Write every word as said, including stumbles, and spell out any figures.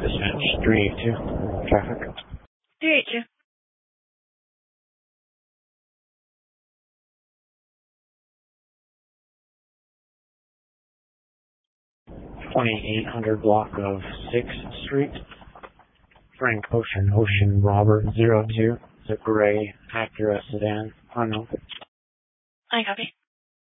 Dispatch three eight two. Traffic. three eight two. twenty-eight hundred block of sixth Street. Frank Ocean, Ocean Robert zero two. It's a gray Acura sedan. Unknown. I copy.